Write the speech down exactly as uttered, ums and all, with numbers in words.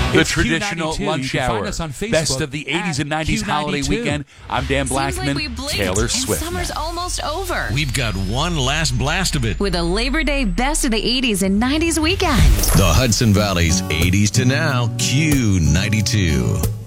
The It's traditional Q ninety-two. lunch You can find hour. us on Facebook Best of the eighties and nineties Q holiday ninety-two. weekend. I'm Dan Seems Blackman. like we blinked Taylor and Swift. summer's almost over. We've got one last blast of it. With a Labor Day Best of the eighties and nineties weekend. The Hudson Valley's eighties to now Q ninety-two.